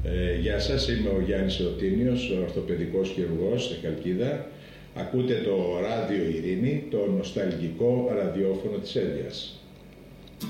Γεια σας, είμαι ο Γιάννης Ρωτίνιος, ορθοπαιδικός χειρουργός στη Χαλκίδα. Ακούτε το Ράδιο Ειρήνη, το νοσταλγικό ραδιόφωνο της Ένδειας.